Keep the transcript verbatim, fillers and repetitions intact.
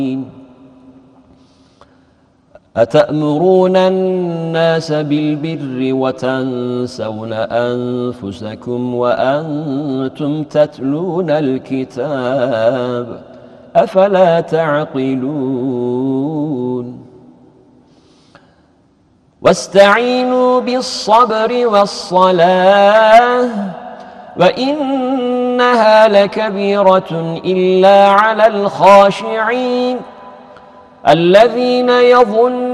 أتأمرون الناس بالبر وتنسون أنفسكم وأنتم تتلون الكتاب أفلا تعقلون واستعينوا بالصبر والصلاة وإنها لكبيرة إلا على الخاشعين الذين يظنون